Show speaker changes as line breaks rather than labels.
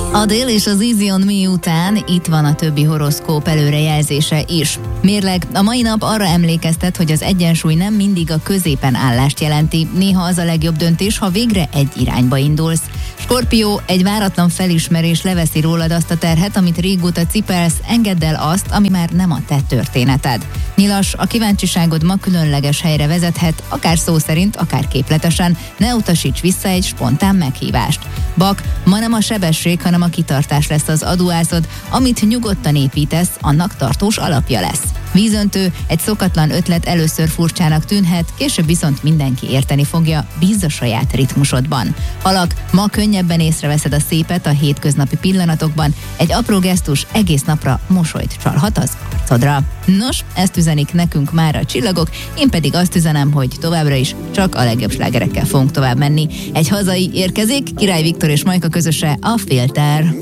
A Dél és az Easy on Me után itt van a többi horoszkóp előrejelzése is. Mérleg, a mai nap arra emlékeztet, hogy az egyensúly nem mindig a középen állást jelenti. Néha az a legjobb döntés, ha végre egy irányba indulsz. Skorpió, egy váratlan felismerés leveszi rólad azt a terhet, amit régóta cipelsz, engedd el azt, ami már nem a te történeted. Nyilas, a kíváncsiságod ma különleges helyre vezethet, akár szó szerint, akár képletesen, ne utasíts vissza egy spontán meghívást. Bak, ma nem a sebesség, hanem a kitartás lesz az aduázod, amit nyugodtan építesz, annak tartós alapja lesz. Vízöntő, egy szokatlan ötlet először furcsának tűnhet, később viszont mindenki érteni fogja, bízz a saját ritmusodban. Halak, ma könnyebben észreveszed a szépet a hétköznapi pillanatokban, egy apró gesztus egész napra mosolyt csalhat az arcodra. Nos, ezt üzenik nekünk már a csillagok, én pedig azt üzenem, hogy továbbra is csak a legjobb slágerekkel fogunk tovább menni. Egy hazai érkezik, Király Viktor és Majka közöse, a Filter.